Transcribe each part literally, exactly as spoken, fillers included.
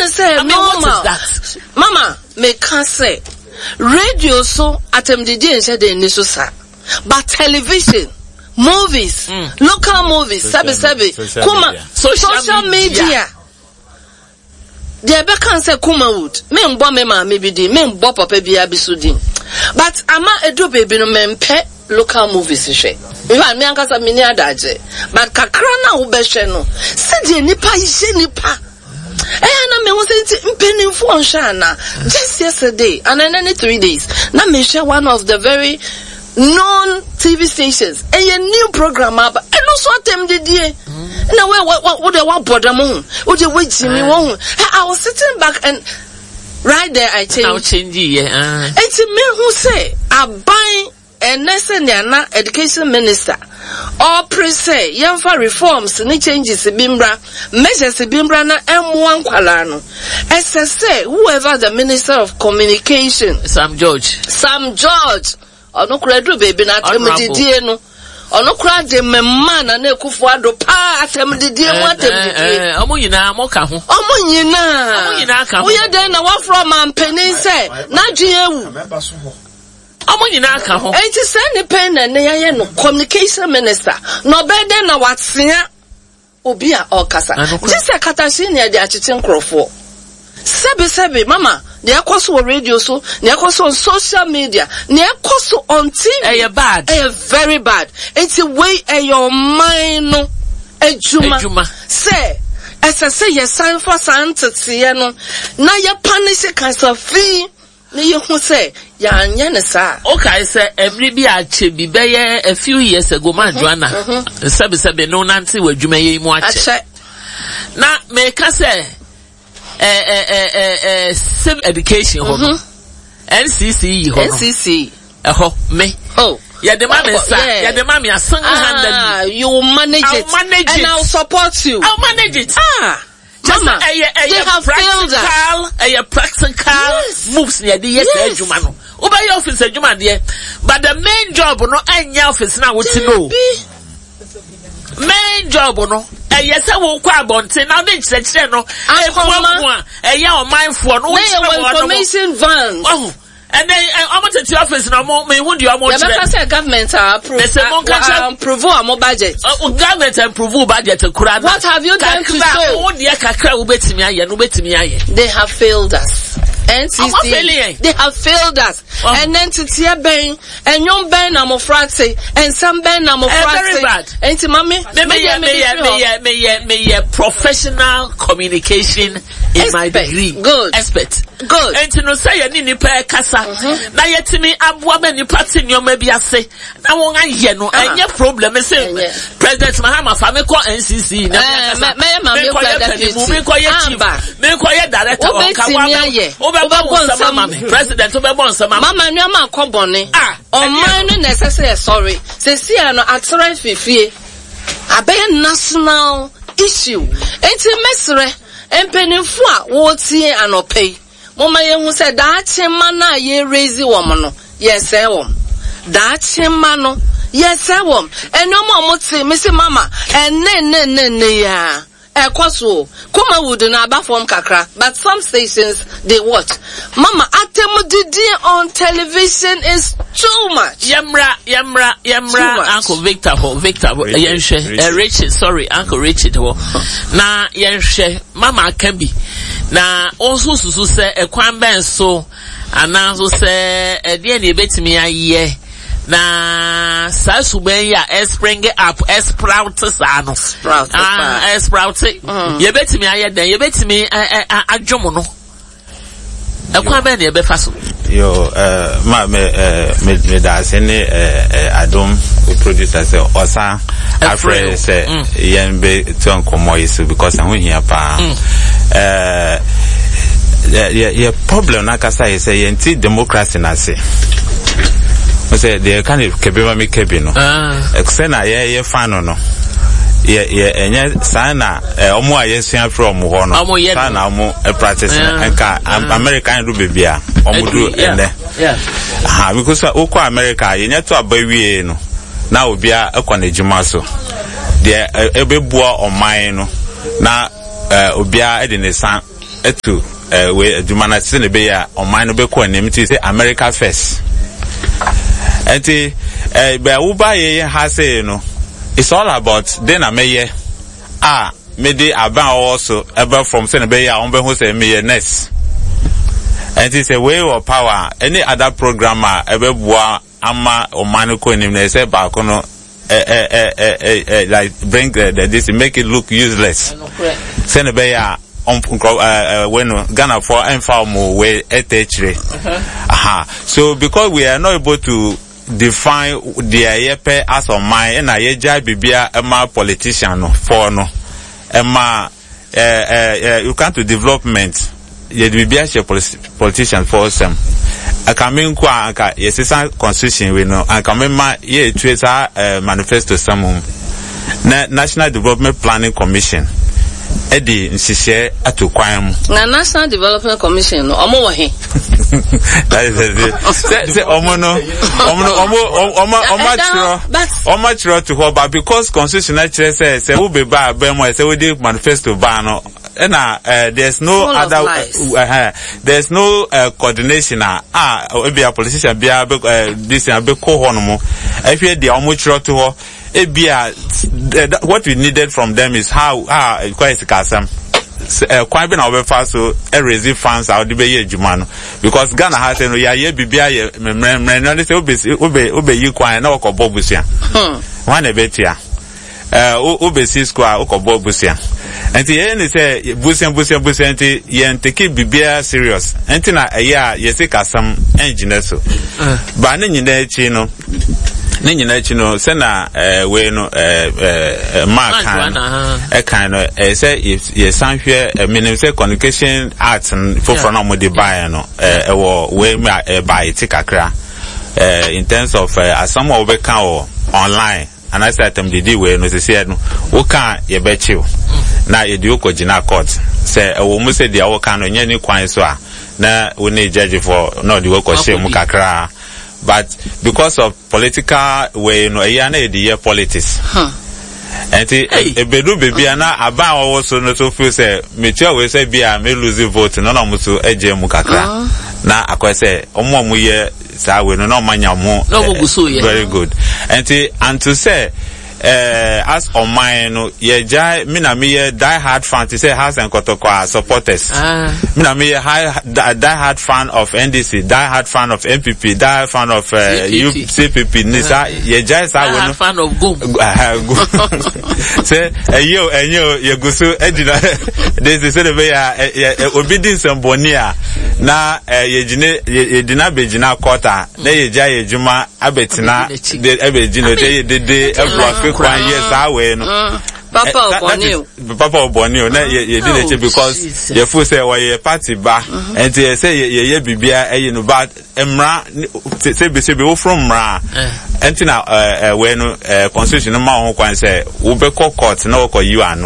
and say, I mean, normal. What is that? Mama, me can say, radio so atem di di said the initial sa, but television, movies, mm. local movies, sabi sabi, kuma social, social media. media. The can say kuma wood, me mbo me ma maybe di, me mbo papa bi abisudi. But ama edu baby no mempe local movies she. Iwa me ankasa mini adaje. But kakra na wo be hwe no. Se de nipa ise nipa. Eh na me wo se mpenimfo onhwa na. Just yesterday and then three days. Na me share one of the very known T V stations. A new program up. And also them the day. Na we what what they want bother mo. Wo dey wait me won. I was sitting back and right there I changed. I'll change yeah. It's me who say I buy a national education minister or pre say yamfa reforms ni changes bimbra measures bimbra na M one kwala no. As say whoever the minister of communication Sam George Sam George ono kredu baby na temdidie no ono kra de memma na na Akufo-Addo pa atemdidie mo atemdidie eh omo nyina mo ka ho omo nyina omo nyina ka ho wo ye den na wa from mampeni say na dwe ewu omo nyina ka ho enti say ne pen na ne ye no communication minister no be den na watsea obi a okasa just say katashi ne de achiche nkrofo sebe sebe mama they are also on radio so they are also on social media they are also on T V eh bad eh very bad it's a way eh your mind no ejuma say as I say yes sign for santete no na ya punish cancer fee na you who say ya anya ne sa okay say every bi a che bi be a few years ago man Joanna sebe sebe no nanti wadwuma ye mu a che na me ka say eh eh eh eh sim education ho N C C ho N C C eh ho me oh yeah the man is yeah the man me single handed ah you manage it manage and it. I'll support you I'll manage it ah just Mama, a a they have failed us. a a practical yes. moves near the yes ejuma no obey office ejuma there but the main job no anya office na what to know main job no eh yes I won't kwa bonte now dey chire no eh kwa eh ya o mindful no information van oh and then almost at the office no more me who do you want to say government approve approve our budget oh government approve budget kura what have you done to show oh dia kakra wo betimi aye no betimi aye they have failed us N C C they have failed us oh. And then to tear ben and young ben na mofrate and some ben na mofrate and to mommy me me me me me professional communication in expert. My degree good expert good and to no say ni ni pa kasa na yetimi aboa me ni party nyoma bi ase na won aye no enye problem say President Mahama fa me ko N C C na me ma me ko deputy me ko ye chief me ko ye director o ka wa Mama, President, Mama, you are company. Ah, on mine necessary. Sorry, say, see, I know at right fifty. A big national issue. Ain't a messer and penny for what's here and no pay. Mama, you said that man, ye raise the woman. Yes, I won't. That man, yes, I won't. And no more would say, Missus Mama, and then, then, then, yeah. Eh, kwaso kuma would na ba form kakra, but some stations they watch. Mama, atemudidi on television is too much. Yamra, yamra, yamra. Uncle Victor, ho, Victor, yenshe, eh, Richard, sorry, Uncle Richard, ho. Na yenshe, Mama Kembi. Na also susu se e kwamben so, anazo se e die ni betimi aye. Na sa suben ya spring up sprout sa no sprout ah sprout ye betimi aye den ye betimi adwomo no e kwa be na ye be fa so yo eh ma me me me da se ne eh Adom producer say osa afre say yen be ton komo yisu because I won here pa eh ye ye problem na kasa ye say yenti democracy na say say they kind of kebeba me kebi no eh na ye ye fan no ye ye enye sana omo aye sua from ho no sana omo practice enka American do bebia omo do ene ha because okọ America ye nyeto abawie no na obia ekọ na ejuma so de ebebua oman no na obia e de ne san etu eh we adwuma na se ne be ya oman no be ko anim ti say America first. Enti eh be wo ba ye ha say no, it's all about then ameye ah me dey aban also ever from say ne be ya on be ho say me next. And it's a way of power. Any other programmer ever boa ama oman ko anim na say ba ko no eh eh eh eh like bring the this make it look useless. Say ne be ya on uh when Ghana for informal way etechre. Aha. So because we are not able to define the yepe as on mine and I jai bibia ema politician for no ema eh eh you can't to development ye bibia she politician for some akamin kwa anka yesisa constitution we no anka mema ye twesa manifesto samum na National Development Planning Commission edi nsise atokwan mu na National Development Commission no omo wo he that is it say say omo no omo no omo omo omo chiro omo chiro to ho, but because constitution actually say say we be ba be mo say we dey manifesto ba no and uh, there's no full other uh, uh, there's no uh, coordination ah uh, be a politician be uh, this and be ko ho no mo if you dey omo chiro to ho e be uh, what we needed from them is how ah uh, quite kasam uh, quite been over fast so a raise funds out the be adwuma no because Ghana has no ya ye bibia ye me me no say obe obe obe yi kwan na okobo busia one e betia eh obe si square okobo busia enti ye ni say busia busia busia enti ye nteki bibia serious enti na ya ye se kasam engineer so ba na nyina echi no ne nyina echi no se na eh we no eh eh mark kan e kan no eh say ye sanhwe minim say communication arts for for na mo de buy no eh e wo we buy tikakra eh in terms of uh, as some of we can online and I said them the day we no say no wo kan ye be chill na ye di okojina court say e wo mu say dia wo kan no nya ni kwan so a na we need judge for no the work share mu kakra. But because of political way, you know, I na the year politics. Huh. And a bedu baby na aba also no so feel say me tell we say bia me lose vote no no muso eje mu kakra. Na akwa say omo mu ye sa we no no manya mu. Very good. And and to say uh, as on mine no ye jai me na me ye die hard fan to say house and kotokwa supporters ah. Me na me ye high die hard fan of N D C, die hard fan of N P P, die hard fan of uh, C P P nisa ye jai sa we no fan of go say eh yo eh yo ye gusu edina this is the way ya obedience mbonia na ye jine ye dina bejina quarter na ye jai ye juma abetina de abejino de de ebro kwa yes awe no Papa Obonio Papa Obonio na ye ye did it because ye feel say we party ba and ye say ye ye bibia eh no bad emra say be say be wo from mra enti na eh we no constitution ma ho kwan say wo be court na wo ko you ano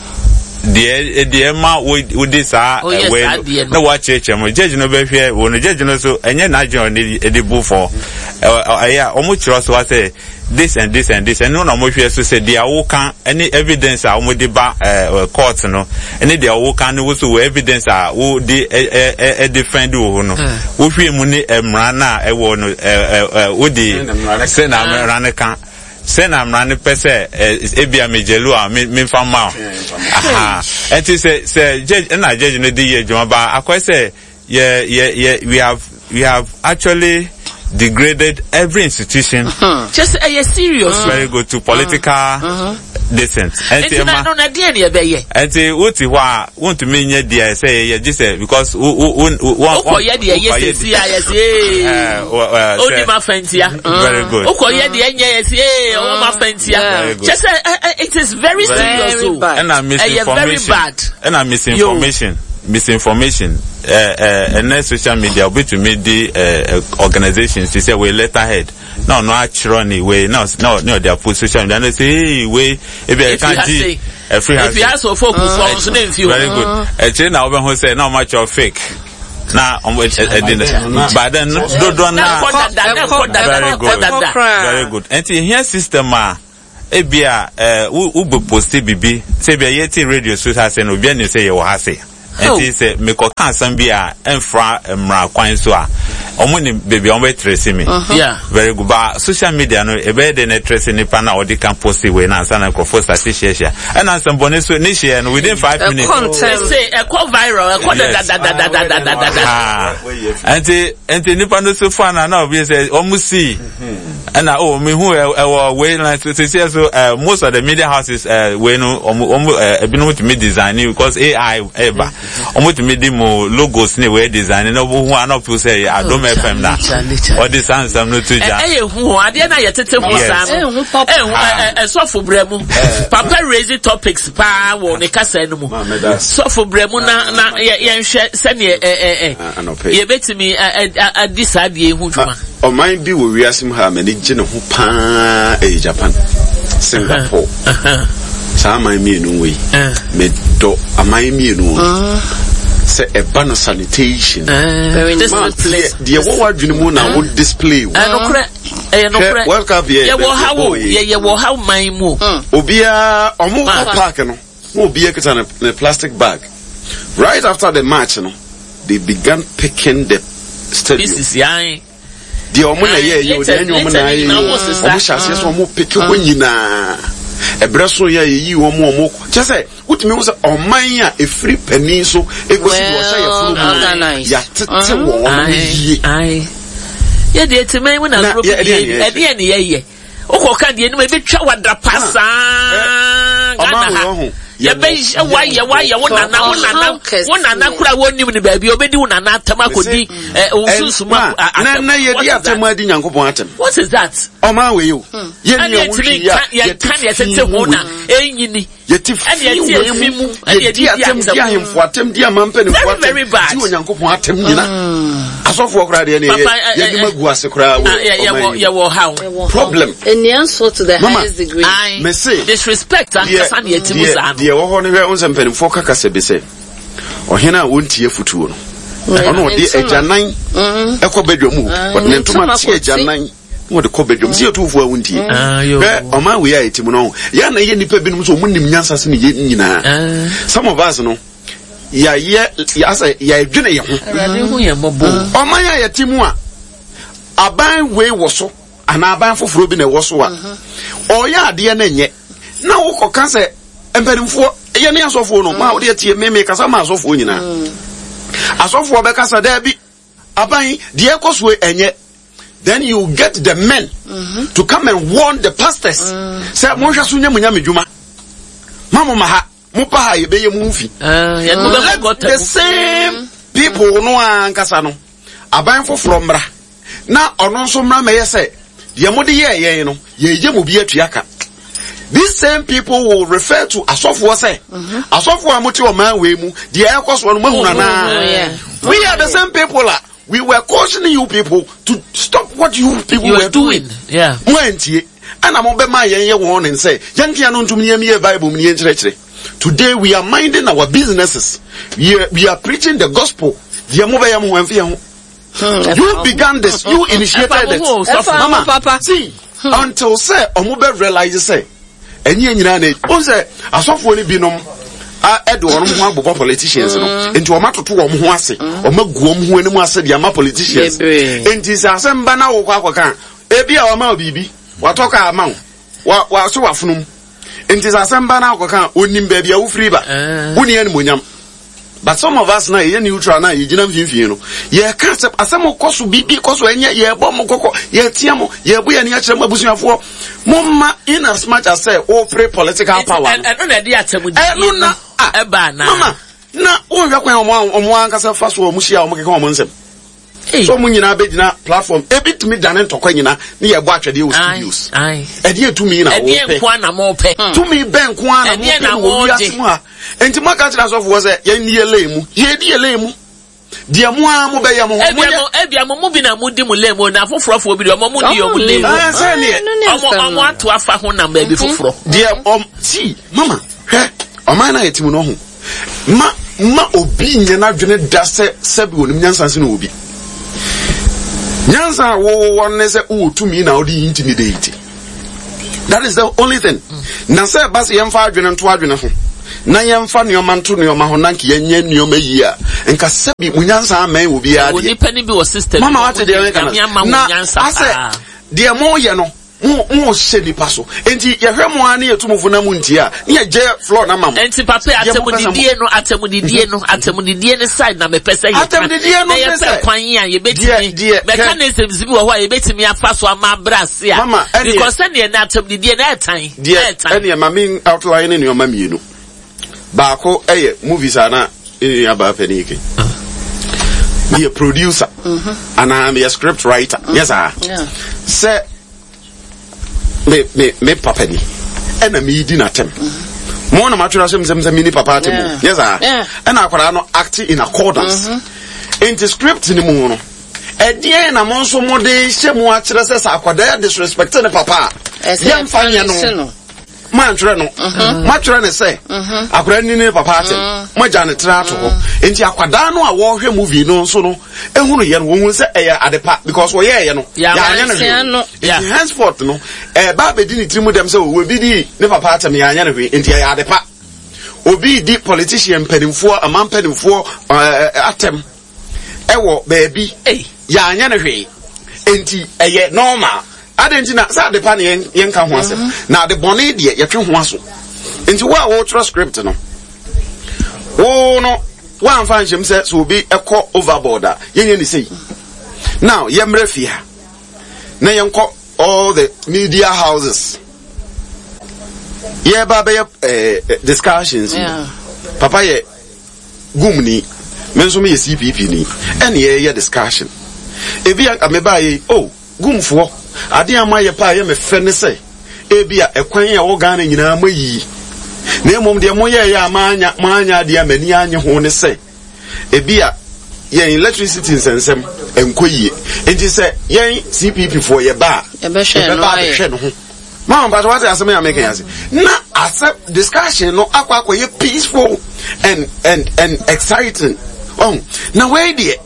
de de ma wo di sa we na wa cheche mo judge no be hwe wo no judge no so enye na john e dey bu for eh ya omo chiro so say this and this and this and no na mo hwe so say dia wo kan any evidence a wo dey ba court no any dia wo kan no so evidence a wo dey e defend wo no wo hwe mu ni emra na e wo no wo dey say na emra na kan say na emra ne pese e bia mejelu a me fama aha enti say say judge na judge no dey adwuma ba akwa say yeah yeah we have we have actually degraded every institution. Uh-huh. Just a uh, serious. Uh-huh. Very good to political uh-huh. decent. And see, I don't know the and see, what you want to mean, yeah, say, yeah, just say, because, who, who, who, oh, yeah, yes, yes, yes, only my friends, yeah. Very good. Oh, yeah, yes, yeah, all my friends, yeah. Just, it is very serious. And I'm misinformation. Very bad. And I'm misinformation. Misinformation. Uh, uh, and then social media, be to me the uh, organizations, they say we letterhead. No, no, actually, we no, no, no, they are put social media. And they say, hey, we, if you can't see, a free if you ask for focus, very good. A chain now who say not much of fake. Now, I'm with a dinner. But then, do do not. Very good. Very good. And here system, ah. Ebia, uh, who post B B, say be yeti radio so has an obian you say you have say. And he said, Miko can't be a enfra mra kwan so a. Omo ni baby omo trace me. Yeah. Very good. But social media no e be dey na trace ni pa na odi can post we na say na crofo start share share. And na some bonus so ni share no within five minutes. Content say e go viral, e go da da da da da da da da. Ah. Enti enti ni pa no so far na na obi say omo see. And na oh me who e we na to say so most of the media houses uh we no omo omo e bi no to me design because A I eba. Omo to me demo logos ni we design no who an of say I don't F M na or the sound some no to ja eh hu ade na yetete hu sa no eh hu eh sofo bremu papa raise topics pa wo ne kasa no mu sofo bremu na na ye nhwe se ne eh eh ye betimi adisa de hu dwuma o mind bi wo wiasim ha me ne gye ne ho pa eh Japan Singapore sa man mi enu we me do amai mi enu say a banner sanitation. Very display. The award you know now would display. Eh no kre. Eh no kre. Welcome here. Yeah, well how? Yeah, yeah, well how my mo. Obia omo park no. Mo obia kita na plastic bag. Right after the match no, they began picking the stadium. This is yeah. The omo na yeah, you the omo na yeah. Omo shase so omo pick when nyina. Ebreso ya yi omo omo just say utimi wo say oman a e free penny so e go see wo say ya furu ya tete wo omo yi ai ya de etime we na group e de ne ye ye okoka de ni me betwa wadra pasa gana ha ya be wa ya wa ya wona na wona na wona na kura wonim ni ba bi obedi wona na atama kodi osusu ma na na ye di atama di Nyankopon atem. What is that? Oma we yo ye ni owu ya ye kan ye tete wona enyini ye ti fi mu ye di atem di ahemfo atem di amampa ne fo atem di Onyankopon atem nyina asofo okra de ne ye di magu ase kra wo ye wo how problem enian so to the highest degree me say disrespect and kasan ye ti musa ye wo ho ne hwe onse mpanimfo kaka se be se ohena wontie futuo no ono de agyanan ekobadwamu wonne ntoma tie agyanan wo de kobadwam se yetufo a wontie be oma we ya etimu no ya na ye nipa binum so munnim nyansa se ne ye nyina some of us no ya ye ya say ya edwene ye ho rade hu ye mobo oma ya yetimu a aban we wo so ana aban foforo bi na wo so a o ya ade na nye na wo koka se empanimfo ye ne asofo no ma wo de tie meme kasa ma asofo nyina asofo be kasa da bi aban de ekoso enye. Then you get the men mm-hmm. to come and warn the pastors say mo hwa so nya munya medwuma mamo maha mo pa ha ye be ye mu fi the same people no ankasa no aban foforo mra na ono nso mra me ye say ye mo de ye ye no ye ye mo bi atuaka. These same people will refer to asofo say asofo amoti o man we mu de ekoso no mahuna na we are the same people la. We were cautioning you people to stop what you people you were doing. doing. Yeah. Wentie. And I'm obe ma yen ye warning say, yanki anu ntum ni me Bible ni yen chire. Today we are minding our businesses. We are, we are preaching the gospel. Dia mo be yam ho amfi ho. You began this. You initiated it. Mama, Papa. See, until say omo be realize say, enye nyina na o say asofo ni binom a edo ono ho agbo politicians no enti o matoto wo ho ase o magu om ho anim ase dia ma politicians enti se asemba na wo kwa kwaka ebi a o ma obibi watoka ama wa wa so wafunum enti se asemba na kwaka onim ba bia wo free ba woni ani monyam. But some of us na ye neutral na ye gina mfimfie no ye ka asem koso bibi koso enye ye bo mo kokko ye tia mo ye bo ye ne akere mo abusuafo momma in as much as say o free political power and no na dey atemu di no na eba na mama na o hwa kwan omo omo ankasa fa so omo hia omo keka omo nsem so mo nyina be gina platform e bitimi dane ntokwa nyina ne ye bo atwede o studios ai e dey tumi na wo pe e dey kwa na mo pe tumi ben kwa na mo pe wo wiasu a enti maka tira so fo se ye nie lemu ye die lemu dia mo a mo be ye mo mo ebia mo mo bi na mo di mo lemu na foforo bi mo mo di yo mo lemu ah se ne omo omo ato afa ho na ba bi foforo dia om si mama he o man na yetimu no ho ma ma obi nya na dwene da se se bi wonim nyansanse na obi nyansa wo wo ne se o tumi na odi intimidate. That is the only thing. Na se ba se yemfa adwene nto adwene ho na yɛmfa nneɔma nto nneɔma ho na nka yɛnyɛ nneɔma yi a nka sɛbi munyansa amɛn wo biara deɛ onipa ni bi wɔ system mama wate deɛ yɛka na asɛ deɛ mo yɛ no mo mo hyɛ nipa so enti yɛhwɛ mo ani etumufo na mu ntia ne yɛgye floor na mamo enti papa atemudidie no atemudidie no atemudidie ne side na mepɛsɛ yɛ atemudidie no pɛsɛ kwan a yɛbɛtumi mechanisms bi wɔ hɔ a yɛbɛtumi afa so ama brase a because sɛdeɛ na atemudidie na ɛtan ɛtan ɛne mame outline ne nneɔma mmienu baako ɛyɛ movies ana ɛne aba pɛ ne yɛkɛ be a producer and I'm a script writer yes ah sɛ me me me papa ni ena me di na tem mo na matwera so msem msem ni papa tem yes ah ena akwara no act in accordance in the script ni mu no edie na mo nso mo de hye mo akere se sa akwada disrespect ne papa yam fanya no man twere no matwera ne se akwara ni ne papa tem mo ja ne tra to ho enti akwada no a wo hwe movie no nso no ehunu ye no wo hu se eya adepa because wo ye ye no ya anya no henceforth no eh ba be di ni trimu dem se wo bi di ne papa tem ya anya no hwe enti ya adepa obi di politician penimfo amam penimfo atem ewo baby ya anya no hwe enti eye normal adenti na sa adepa ne yen ka ho asem na de bone de ye twe ho aso enti wo a wo tro script no wo no one fan him say so be ekọ overboard a yenye ni say now yemre fia na yenko all the media houses yeah baba eh discussions yeah. Papa ye gumni menso me C P P ni ene ye discussion ebi ameba ye oh gumfo ade ama ye pa ye me fe ne say ebi a ekwan ya wo Ghana nyina mayi na mom de mo ye ya amanya manya de amani anye ho ne se ebia yen electricity nsensem enkoyie enti se yen C P P for ye ba e be hwe no hwe no ho ma ba what asem ya make yase na accept discussion no akwa akwa ye peaceful and and and exciting oh na we de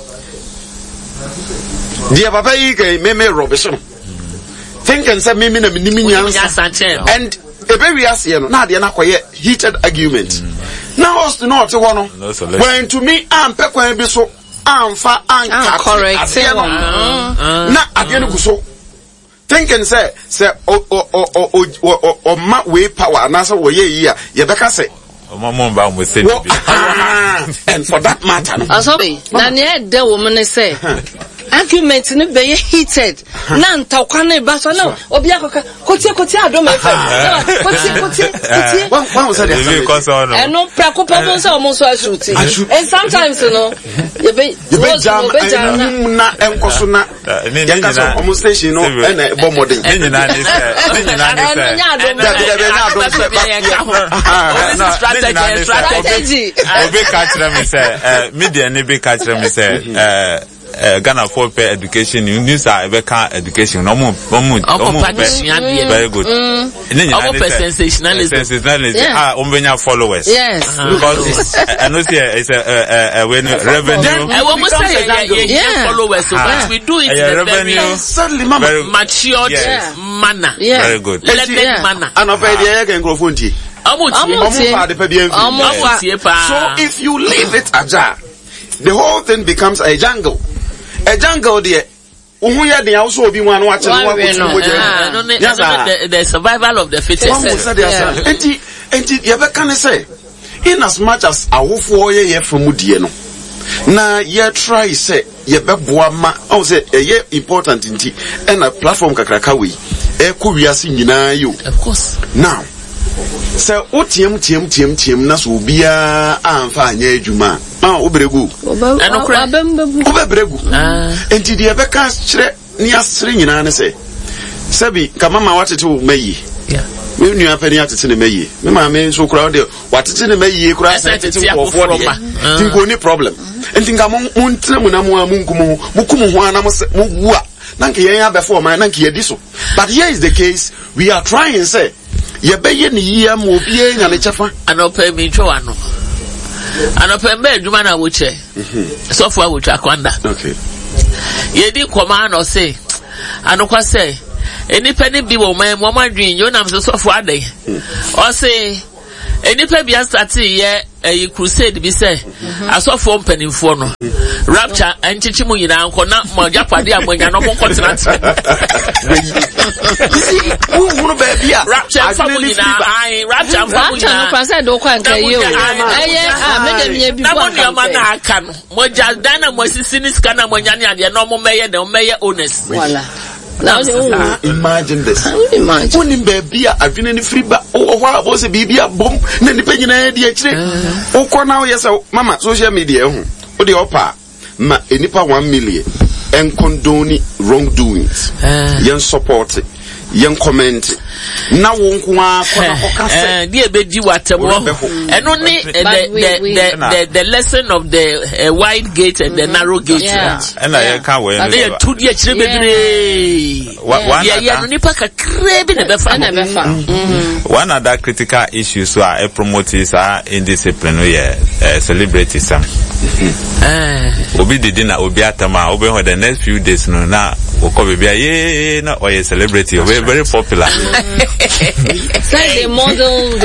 dia papa yi ke me me rubbish no think and say me me na me nimi nyansa and ebe we ase no na de na koye heated argument mm. Now host not one no when to me am pe kwan bi so amfa anka correct no na ade no guso thinking say say o o o o o ma we power na say wo ye yi a ye beka say Mama ba mo say and for that matter no asobi na ne de wo me say argument ni be heated na ntakwa na ba so na obi akoka kotie kotie adom efe kotie kotie kotie one one say dey e no prakopa don say omo so ashuti and sometimes no you be you be jam na enkoso na ya ka so omo station no e na bo modern ni nyina ni se ni nyina ni se da da da na adom se ba strategy strategy obi ka kire me say media ni be ka kire me say eh Uh, Ghana for pay education news are Ebeka education no more no more very good no more sensationalism sensationalism ah umbenya followers yes because I know say it's a a when revenue I want to say yeah followers so but we do it in a very matured manner very good learned manner and of idea can grow funti so if you leave it ajar the whole thing becomes a jungle. A jungle there. Uhuya de also obi wan wa che wa the the survival of the fittest. Enti enti ye be kan say in as much as awofo ye ye from die no. Na ye try say ye be boa ma o say ye important nti and a platform kakraka we e ko wiase nyina yo. Of course. Now say o tiem tiem tiem tiem na so bia amfa anya adwuma ma obregu enokra obregu enti de be ka kire ni asere nyina ne say sabi kama ma watete wo mayi yeah me nua pani atete ne mayi me ma me so kura de watete ne mayi kura say tete ko fo de tinko ni problem enti nga mo ntre mu na mo amunkumu mo kumu ho ana mo wu a na nke yen abefo ma na nke yedi so but here is the case we are trying say ye be ye ni yia mo obi enya ne chefa anope mi twa no anope mbe adwuma na wo che so fo wo twa kwanda okay ye di koma no say anokwa say eni pani bi wo man mo madwin yo nam so so fo adai o say enipa bia start ye a crusade bi say asofo mpanimfo no rapture anchichi mu nyina anko na mo japade amonya no mo continent who be bia rapture famu nyina ai rapture famu nyina no pasa do kwa nka ye o eye ah me dem ye bi kwa na mo na aka no mo jadan na mo sisi ni ska na mo nya ne ade no mo meye de mo meye honest wala. Now, uh, imagine this. Imagine. When in baby, I've been in the free ba. Oh, what was a baby a bomb? Then the penny idea. Oh, now yes, mama, social media. Oh, the opera. Ma, enipa one million. And condone wrongdoings. Young support. Young comment. Now, won't uh, dear Beji Watermo, and only the, the, the, the, the lesson of the uh, wide gate and the narrow gate. Yeah. And I can't wait. They are two years. Yeah, yeah, Nipaka craving the befa. One other critical issues who are promoters are indiscipline. Yeah, celebrities. Obi the dinner, Obi Atama, Obi for the next few days. No, now, Okobi, yeah, no, or a celebrity, very, very popular. Say the model.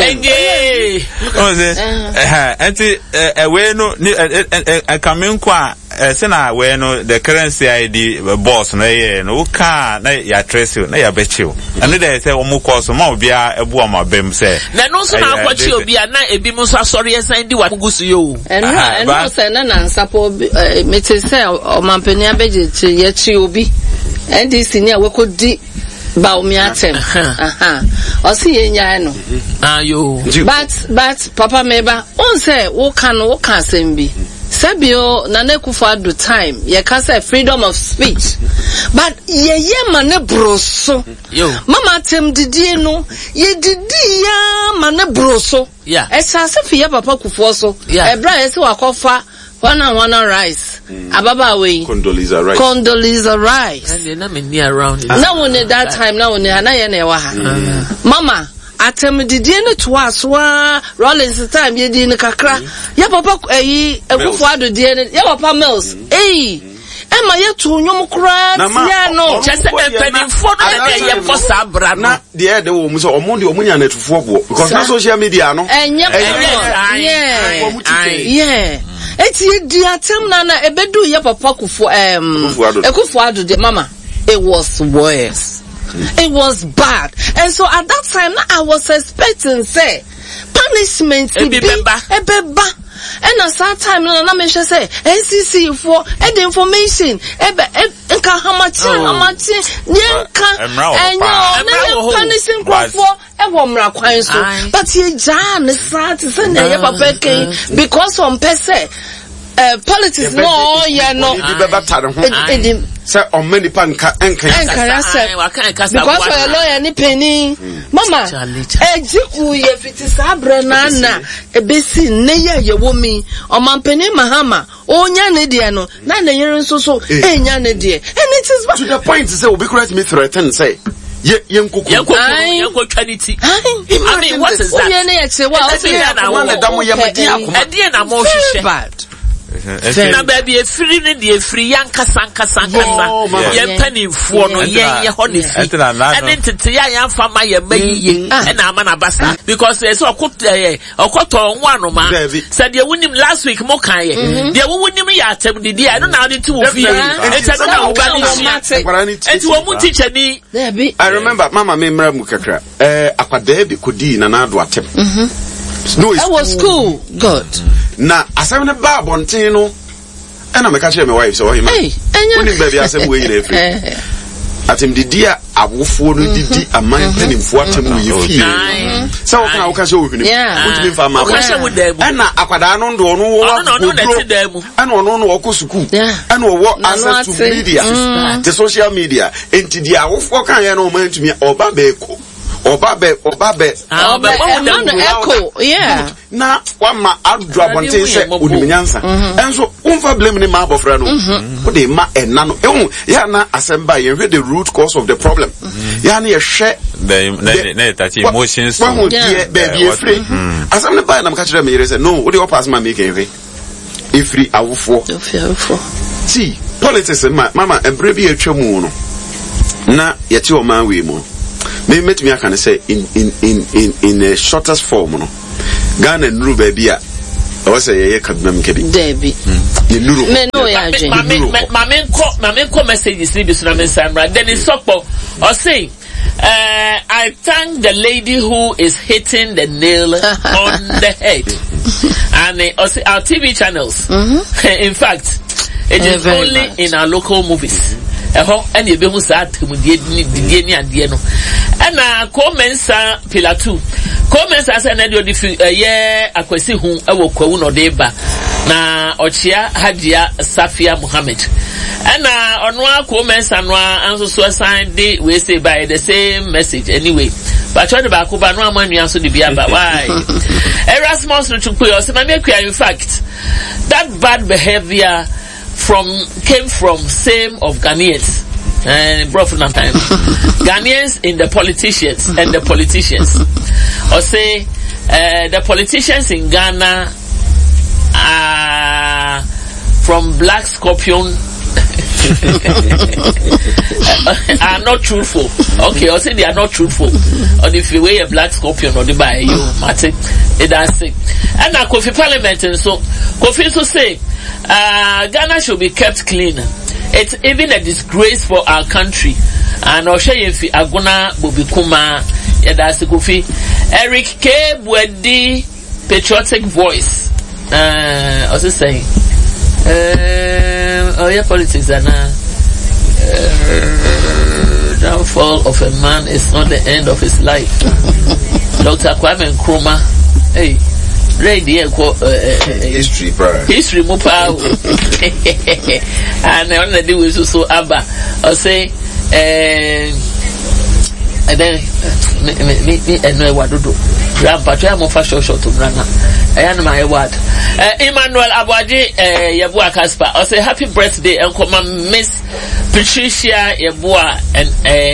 Oh, the anti away no, a coming qua, Sena, where no, the currency I D boss, no, no car, no, ya trace you, no, ya bet you. And then they say, Omuko, so more be a woman, Bem say. Then also now what you be a night, a bimusa sorry, and send you what goes to you. And no, send an support, Missus Sell or Mampenia Beji, yet you be. And this in here, we could di. Baumiatem. Aha. O si yenya no. Ayo. But but Papa Meba, on say wo kan wo kan sembi. Sebio na ne kufa do time. Ye ka say freedom of speech. But ye ye mane broso. Yo. Mama tem didi no, ye didi ya mane broso. Yeah. Esa se fi ya papa kufu so. Yeah. Ebra ye se wakofa one and one rice. Mm. Ababa we. Condoleezza Rice. Condoleezza Rice. And then I'm near around. Now when that time, now when na ye na wa. Mama, atem didi ne to aswa Rollins time ye di ne kakra. Ya papa eh Akufo Addo di ne. Ya papa Mills. Eh. Emma ye to nwom kra tia no. Just penimfo no dey ye for sabra no. Na dey dey wo mu so omo dey omunya netufo bo because na social media no. Enye. Yeah. Yeah. Eti di atem na na ebedu ye papa Akufo um Akufo Addo de mama, it was worse. It was bad. And so at that time I was expecting say punishment be ebeba. And at that time na me say N C C for e the information ebe nka hamachi hamachi nka enyo na punishing for e wo mra kwan so but ye jan sa to say na ye papa ken because on person Uh, politics no, yeah, no. Say on many pan can because for a lawyer ni penny, mama. Eh, jiku ye fiti sabre nana. E besi neya ye womi. O man penny mahama. O nya ne die no. Na ne yere so so. Eh nya ne die. And it is to the point to say obi correct me threaten say. Ye yen kuku. Yen kuku. Yen kuku quality. I mean, what is that? Oye ne ye che wa. Oye na wo. E die na mo hwehwe. Bad. Na baby e free ne de free yanka sanka sanka sanka ye panimfo no ye ye ho ne fi and tete ya yan fama ye mayiye e na ama na basa because e so okot eh okoto nwanu ma said ye wunim last week mo kan ye de wo wunim ya atem didi I don't know the two of you e tell na wo ba ni enti wo mu teacher ni I remember mama me mra mu kakra eh akwada bi kodi na na do atem no it was school good na asem ne ba bonten no e na me ka chere me wife so o hima woni baby asem we yin afri atem didi a awofo no didi aman panimfo atem no ye fie so o kana o ka se o hwini wotimi mfa ma e na akwada no ndo no wo no no na ti da mu e na ono no wo ko school e na wo access to media the social media enti di awofo kan ye no man tumi oba be ko Oba be, oba be, oba echo, yeah. Na wama adwa bonte se odiminyansa. Enso unfa blame ni ma abofra no. O de ma enna no. Ehun ya na asemba ye hwe the root cause of the problem. Ya na ye hwe the na that emotions. Wa ho die be be free. Asem ne ba na mka kire me yere se no, o de pass ma make hwe. Efri awofo. Efri awofo. See, politics mama embre bi atwa mu no. Na ye ti o man we mu. Me met me I can say in in in in in a shortest form no Ghana nuru baby a I was say ye kadam kebi Debbie ye nuru me no ya je mame mame ko mame ko messages ni bi so na me samra then is sokpo or say uh, I thank the lady who is hitting the nail on the head and uh, also our T V channels mm-hmm. in fact it is yeah, only much. In our local movies eho and you be hu sa atemudie ni die ni ade no and na commensa pillar two commensa say na de odi eh akwasi hu ewo kwawu no de ba na ochia Hadia Safia Muhammad and na ono commensa no anso so sign dey we say by the same message anyway but try to back over no amanu so de bia ba why Erasmus no chukwu yo say na make in fact that bad behavior from came from same of Ghanaians and brought from that time Ghanaians in the politicians and the politicians or say uh, the politicians in Ghana are from Black Scorpion are not truthful. Okay, I'll say they are not truthful. Or if you wear a black scorpion or the buy you, Martin, it does it. And now Kofi Parliament and so Kofi so say uh, Ghana should be kept clean. It's even a disgrace for our country. And I'll show you if Aguna Bobikuma Yadasi Kofi Eric K. Bwedi patriotic voice. Uh I was saying Uh, oh yeah, politics and uh, uh, downfall of a man is not the end of his life. Doctor Kwame Nkrumah, hey, radio uh, uh, history, bro. History, mo pa. And on the day we so Abba, I say, uh, and then me me me me eno what do. Grandpa, try mo fa short short to Ghana. I am my word. Uh, Emmanuel Abwaji uh, Yabua Kaspa. I say happy birthday and come Miss Patricia Yabua and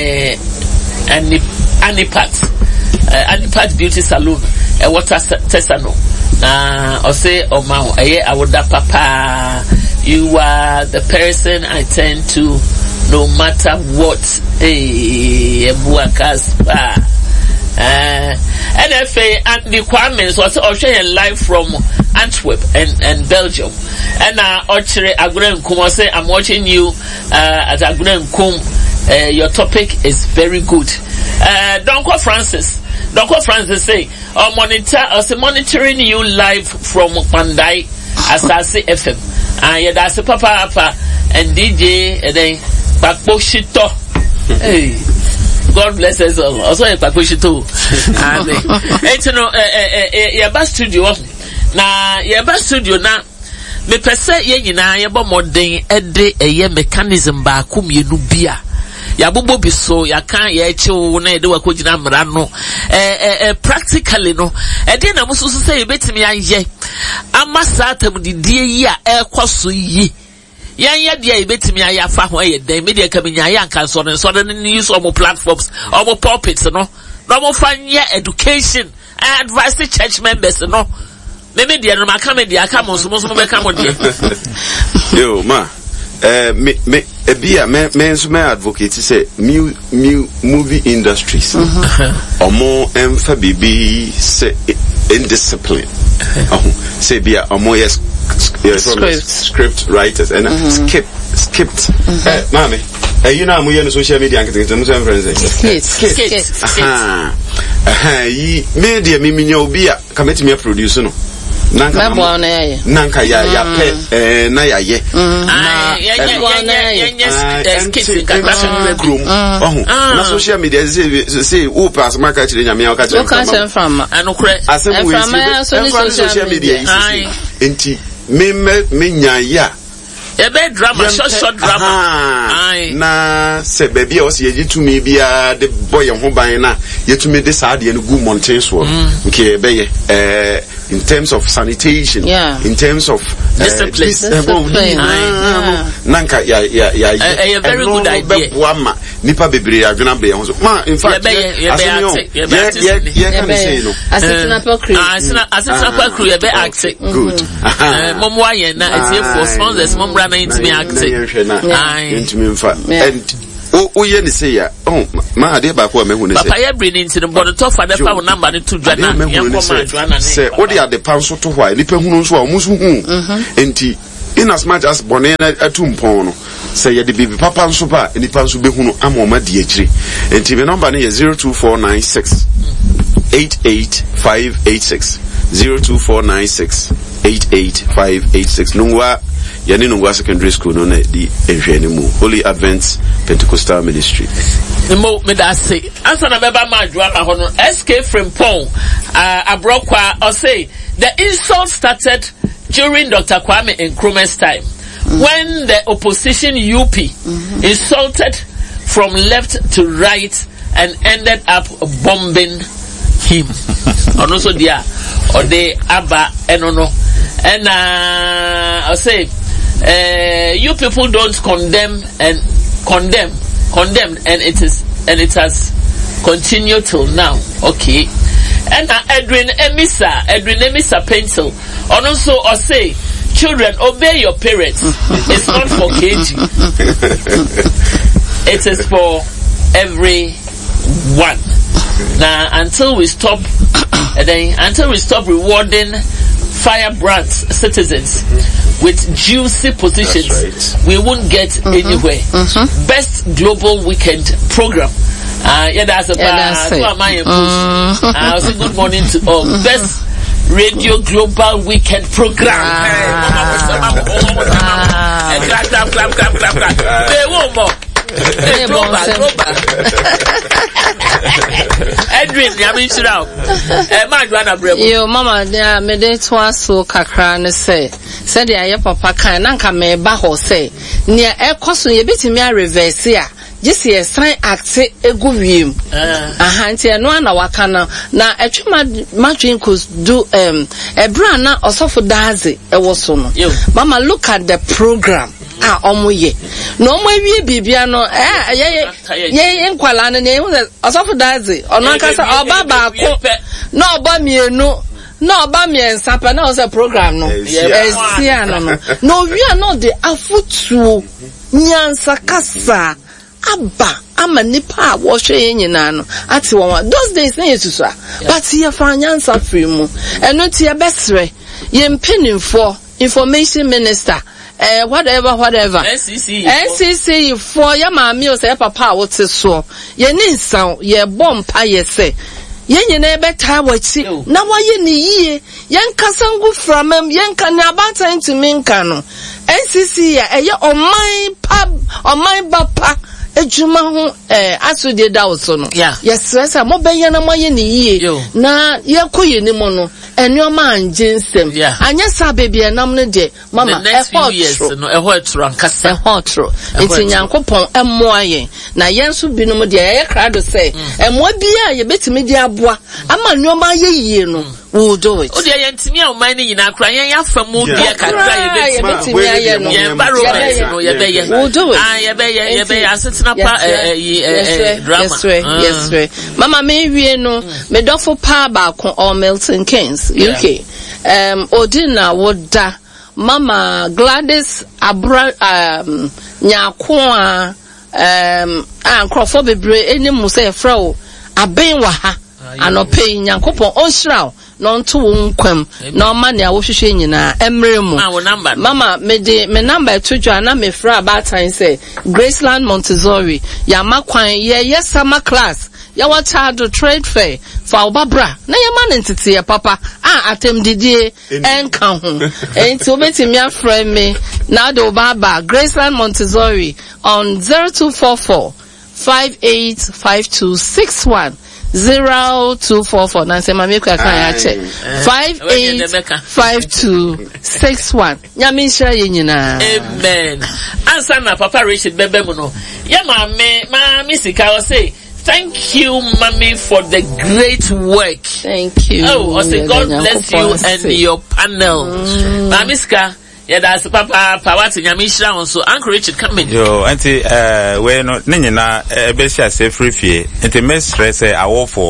uh, Annie Anipat uh, Anipat Beauty Salon. Uh, what Tessano. Uh, I say oh my, I would papa. You are the person I turn to, no matter what. Hey, Yabua Kaspa. Uh, N F A and the Kwame was also live from Antwerp and, and Belgium. And uh, Ochre Agren Kum say, I'm watching you uh, at Agren Kum. Uh, your topic is very good. Uh, Donko Francis, Donko Francis say, oh, monitor, I was monitoring you live from Pandai Asase F M. And yeah, that's a papa, papa, and D J, and then Bakbo Shito. Hey. God bless us all. Also, a pakushi too. And eh, you know, eh, eh, your best studio. Na your best studio na. Me pese ye nyina ye bo modern ede eye mechanism ba akum ye nu bia. Ya bobo bi so ya kan ye eche na ede wa kogina mra no. Eh eh practically no. Ede na mususu say betimi anye. Amasa atam didie yi a ekoso yi. Yan ya dia ibetimi ayafa ho ye den media kaminya ya nkan so so the news on platforms on pulpits no no mo fanya education and advise the church members no me media no maka media aka mo so mo so be ka mo de yo ma eh me me ebia me me so me advocate say mu mu movie industries omo emfa bibi say indiscipline oh say bia omo yes script script writers and mm-hmm. skip skipped mm-hmm. uh, mommy uh, you know I'm on social media and I'm saying friends skit skit aha aha yi media me minya obi a kameti me produce no nanka nanka ya ya pe eh na ya ye na ya skit ka room oh na social media say say who pass market nyame nyame ka tell from anokre asem we see social media is enti me me me nyaya e be drama short short drama ai na se baby o se yitumi bia de boy ho ban na yitumi de sa de no good mountain so okay be ye eh in terms of sanitation yeah. in terms of uh, discipline, this, discipline. Uh, nanka ya ya ya a very good idea nipa bebre adwena be ho so ma in fact asemi ye ye ye can say no asena pa crew asena asena pa crew ye be act good mom wa ye na etie for sponsors mom bra na intimi act ai intimi mfa and o o ye ni say ya oh ma ade ba ko me hu ni say papa ye bring into the body to father fa number ni to Joanna yan ko ma Joanna say o de ade pan so to hwa nipa hunu so a o musu hu enti in as much as bone na atumpon no say ye de bibi papa so ba nipa so be hunu ama o ma di akire enti me number ni zero two four nine six eight eight five eight six zero two four nine six eight eight five eight six nungwa yani nungwa secondary school no na di ehwe mu Holy Advent Pentecostal Ministry mo me da say answer na beba ma Joanna ho no S K Frimpong uh, abrokwa or say the insult started during Doctor Kwame Nkrumah's time mm-hmm. when the opposition U P mm-hmm. insulted from left to right and ended up bombing him. And also there, or the Abba Enono. And uh, I say, uh, you people don't condemn and condemn, condemn, and it is, and it has continued till now. Okay. And uh, Edwin Emisa, Edwin Emisa Pencil. And also, I say, children, obey your parents. It's not for K G. It is for everyone. Now, until we stop, uh, then, until we stop rewarding firebrand citizens with juicy positions, right. we won't get mm-hmm. anywhere. Mm-hmm. Best global weekend program. Uh, yeah, that's a yeah, that's it. Mm-hmm. uh, so good morning to all. Best radio global weekend program. Ah. Ah. Clap, clap, clap, clap, clap, clap. Hey, one more. Hey, global, global. Edwin, I mean, sit down. Eh, ma Joanna Brebo. Yo, mama, there me dey twa so kakra ne say. Say dey aye papa kan na nka me ba ho say. Nia ekoso ye betimi a reverse a. Jisi ye sign act egu wiem. Aha nti eno ana waka na na etwema matwin could do um e bra na osofo daze e wo so no. Mama, look at the program. Ah, omoye. No mo wie bibia no eh ye ye nkwala no ne osofo daze ono akasa oba ba ko na oba mienu na oba miensa pa na o se program no esia no no no wi no de afutuo nyansa kasa aba ama nipa a wo hwe nyina no ati won those days na yesusu a but ye fa nyansa free mu eno tie besre ye mpenimfo information minister eh whatever whatever N C C N C C for ya maami o say papa wo te so ye ni nsan ye bompa ye se ye nyina e beta wachi na waye ni yie ye nkasa ngu framam ye nka na abatan timi nka no N C C ya eye oman pa oman bapa ejuma ho eh asode da wo so no ye stress a mo benya na moye ni yie na ye koye ni mo no enyoma anje nsem anya sabe bia nam no de mama e hotro no e hotro ankasa e hotro enti nyankopon emmoa yen na yen so binom de ye krado say emmoa bia ye betimi de aboa ama nyoma ye yie no we'll do it. O de yen timi a o man ni nyina kra yen yafamu bia kakra ye betimi aye no yen environment no ye be ye we'll do it. Ah ye be ye ye be asetina pa eh drama yes way yes way mama me wie no me dofo pa ba kon or Milton Keynes U K um odina woda mama Gladys Abra um nyako a um ankrofo bebre enimu say frɛ aben wa ha anope nyankopon onhira no nto wonkwam na oma ne awohwehwe nyina emre mu mama me de me number to Joanna me fra about time say Graceland Montessori ya makwan ye yes summer class ya wacha do trade fair for obabra na ye man ntete ya papa ah atem didie enka ho enti obetimi afra me na do baba Graceland Montessori on zero two four four five eight five two six one zero two four four nine seven make I can check five eight five two six one. Nyame share ye nyina. Amen. Answer na Papa Richard bebe mu no. Ya ma me ma me sika o say thank you mommy for the great work. Thank you. Oh, I say God bless you and your panel. Mm. Ma miska yeah, that's Papa Papa Nyame shira so Uncle Richard coming. Yo, auntie uh we no nyina e be share say free fee. Enti me stress e awofo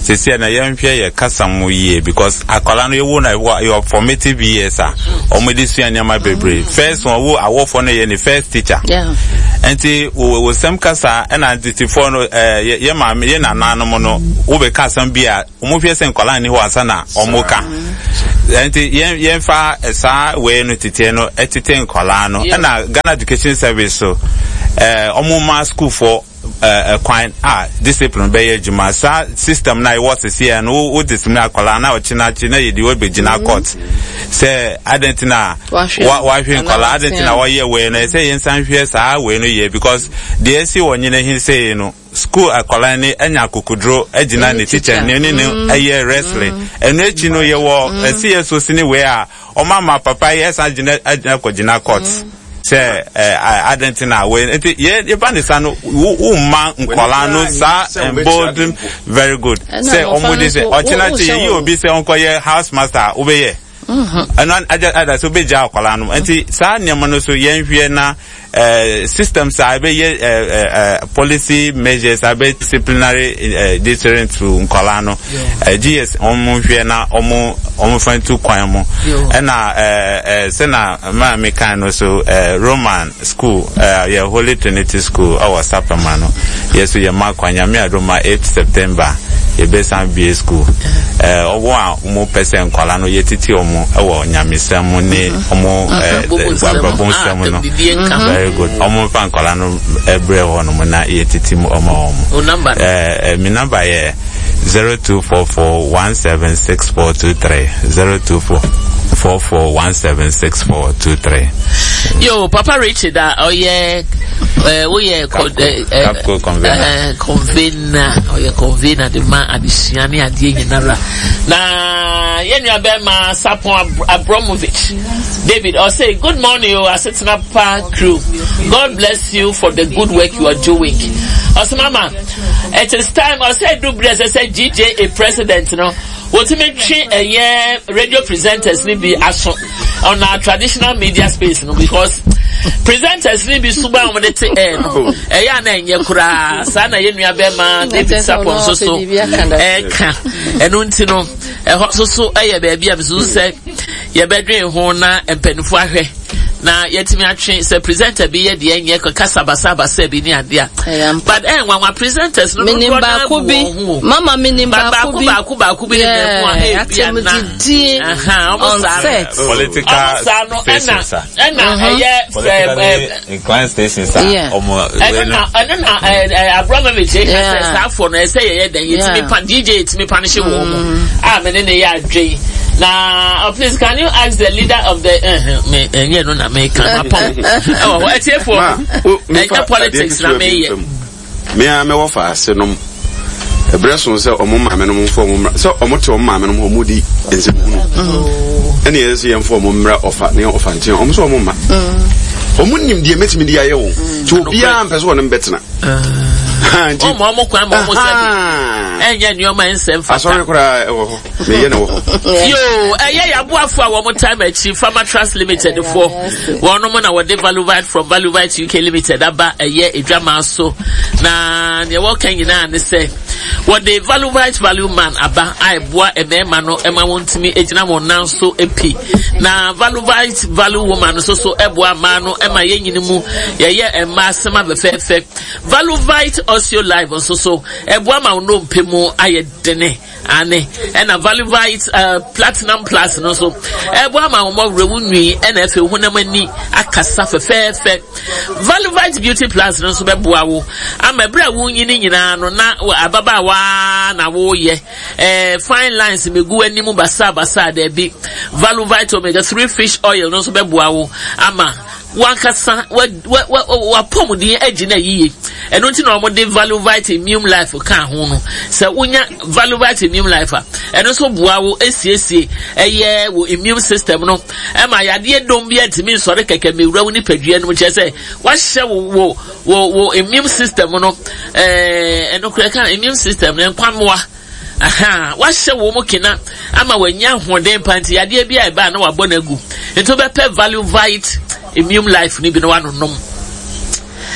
se se na yen hwe ye kasa mo ye because akola no ye wo na your formative years ah omedi sua nyama bebre first one wo awofo no ye ni first teacher yeah enti wo sem kasa na antitifo no eh ye ma ye na nanu mo no wo be kasa bia omo hwe se nkola ni ho asa na omoka enti yen yen fa esa we no tete no etete nkola no na Ghana Education Service so eh omo ma school for uh quite ah discipline be juma sa system na what is here no wo discipline akola na ochina chi na yedi we be jina court say identina wa wa hwe nkola identina wa ye we na say yensan hwe sa we no ye because the see wonye na hin say no school akola ni anya kokudro agina ni teacher ni ni aye wrestling enu echi no ye wo see so sini we a o mama papa yes agina agina ko jina court say uh identina we ye ye band sano umma nkola no sa embolden very good say omudi say ochinati ye obi say onko ye house master obeye and aja ada so be ja akola no enti sa nyama no so yen hwe na uh systems are be uh policy measures are be disciplinary uh, deterrent to nkola no G S omo hwe na omo omo fan to kwan mo and na uh say na ma me kan no so uh Roman school uh yeah Holy Trinity school our sapama no yes we ma kwanya me Roma eighth September ye be san B school eh owo a mo person kwala no ye titi omo e wo nyamesam ne omo eh babon sam no very good omo fan kwala no ebre ho no na ye titi mo omo omo eh mi number ye zero two four four one seven six four two three zero two four four four one seven six four two three. Yo, Papa Richard, oh yeah, uh, we yeah, convener, convener, oh yeah, convener, the man at the Shiani at the Yenara. Na Yenya Bema Sapon Abramovich, David, I'll say good morning, you are setting up crew. God bless you for the good work you are doing. Also, Mama, it is time. I said, do bless. I said, G J, a president, you know. What to make a year radio presenters need be on our traditional media space, you know, because presenters need be super on the air. A young and Yakura, Sana Yenya Bema, David Sapon, so so, Eka, and Untino, a hot so so, a baby, I'm so say, your bedroom, Hona, and Penfuahe. Na yetimi atwe se presenter be ye de enye kasa basa basa bi ni ade but eh when we presenters no minimba ku bi mama minimba ku bi ba ku ba ku bi ne mu a he bia na aha almost set political stations and na eh inclined stations omo and na and na Abramovich say staff for no say ye den yetimi pan D J yetimi punish wo mo ah me ne ya adwen. Now, uh, please, can you ask the leader of the uh, me uh, yeah, no, na me can oh, what's here for? Uh, politics, na me. Me, I'm a wafa. So no, a breast say omo mama no for mumra. So omo to omo mama no mudi ense. Any is yam for mumra offer ne offer nti omo so omo ma. Omo nim de metimi de aye wo. To bia mpese wo no betena. Oh, mama, kwa mama sabi. Enya nyoma ensem fa. Asori kura ewo. Me ye na wo. Yo, eye ya boafo a wo mo time achi Farmer Trust Limited for. Wono mo na wo de Valuvite from Valuvite U K Limited aba eye edwama so. Na ne wo kan nyina ne se. Wo de Valuvite Value Man aba ai boa emema no ema wontimi ejina mo nan so epi. Na Valuvite Value Woman so so eboa ma no ema ye nyini mu ye ye ema sema befefe. Valuvite Osio Live so so eboa ma no mpemu aye dene ane and a Valuvite uh, Platinum Plus no so eboa ma mo rewu nwi and efe hunamani akasa fefefe. Valuvite Beauty Plus no so beboa wo ama bra wo nyini nyina no na ababa wa na wo ye eh fine lines megu animu basa basa da bi. Valuvite Omega three Fish Oil no so beboa wo ama wankasa wa wa wa pom de agina yiye eno nti na omode Valuvite Immune Life ka ho no se wonya Valuvite Immune Life a eno so boa wo esiesie eye wo immune system no e ma yade dom bia ntimi nsore keke mewura wo ni padua no che se wa hye wo wo wo immune system no eh eno kura ka immune system ne kwamwa aha wa hye wo mo kina ama wanya hoden panti yade bia e ba na wa bonagu ento be pe Valuvite Immune Life ni bi no wano nom. And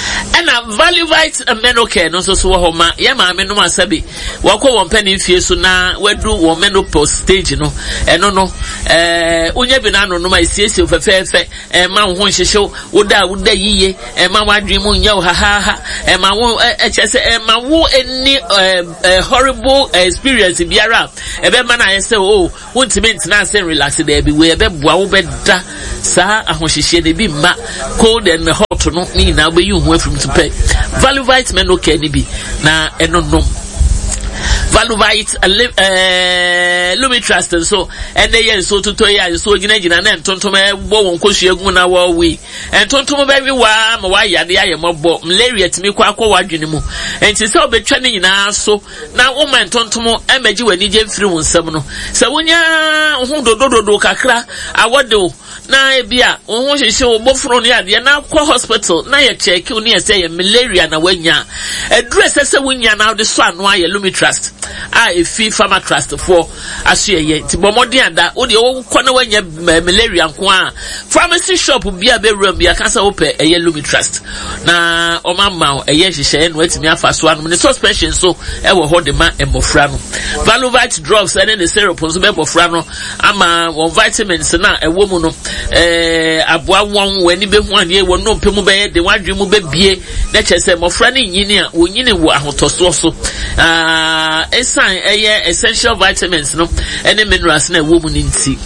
a value vite a menocare no so so homa ya ma me no asabi wako won pani fie so na wadu won menopause stage no eno no eh unya bi na no no ma siesie ofefefe eh ma ho nhyehyɛ woda woda yiye eh ma wadwe mu nya ha ha ha eh ma wo eh chese eh ma wo any horrible experience biara e be ma na yese oh wontimi ntina say relax there bi we e be boa wo be da sa ahohyehyɛ de bi ma cold and hot no ni na we you ho from to pay value vitamin no care ni bi na eno no Valuvite uh, Lumitrust so and they yen so to toya so gina gina na ntontom bo won kosu egun na wa we ntontom ba wi wa ma wa yade aye mobo malaria timi kwa akwa wadwene mu enti se obetwa ne nyina so na wo ma ntontom amaji wani je mfiri won nsam no se wonya hu dodododo kakra awode na ebia wo ho hyehye wo bofro no yade na kwa hospital na ye check wo ne say malaria na wanya adure sese wonya na de so anu aye Lumitrust a efi farmer trust for asuyeye ti bomodi ada o de wo kwana wanya malaria nko a pharmacy shop bia be room bia kasa wo pe eye Lumitrust na o mamma eye hyehye no atimi afa so anu ne suspension so e wo ho de ma emofra no Valuvite drugs and the syrup so be emofra no ama won vitamins na e wo mu no eh aboa won wani be hu ade wo no pemu be de wadwe mu be bie na chese emofra ne nyini a wo nyini wo ahotoso so ah esan eye essential vitamins no ene minerals na wo mu ninti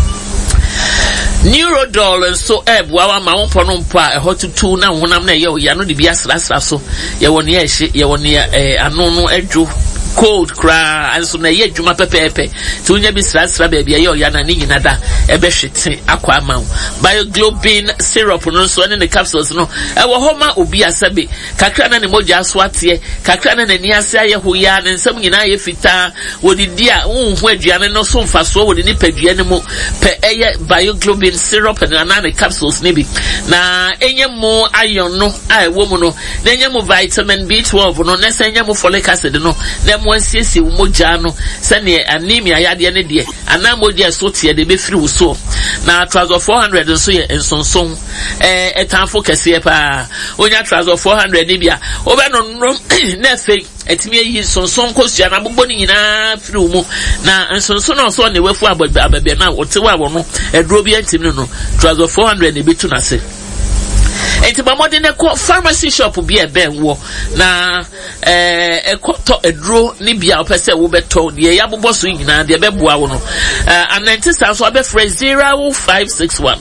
Neurodol so ebwa wa ma wonpo no mpo a eho tutu na honam na ye o ya no de bia sra sra so ye woni ye hye ye woni eh ano no adwo cold cry and so na ye dwuma pepepe to nya bi sra sra ba bia ye o ya na ni nyina da ebe hwete akwa ma Bioglobin syrup no so ne capsules no e wo homa obi asabe kakra na ne moja so ate kakra na nani ase aye ho ya ne nsam nyina ye fita wodidi a unhu aduane no so mfa so wodi ni padua ne mu pe eye Bioglobin syrup na na ne capsules ne bi na enye mu iron no a ewo mu no na enye mu vitamin B twelve no na enye mu folic acid no na mo siesie wo moja no se ne anemia yade ne de ana moja so tie de be firi wo so na trouser four hundred nso ye ensonson eh etanfo kese pa onya trouser four hundred ni bia obe no no na fe etimi yi sonson kosua na bobbo ni nyina firi wo mu na ensonson no so ne wafu ababe na wotewa wo no eduro bi antimi no trouser four hundred ne betu na se enti ba modern ko pharmacy shop bi e ben wo na eh ekoto eduro ni bia opese wo beto de ya bobbo so nyina de be boa wo no ananti san so be fresh zero five six one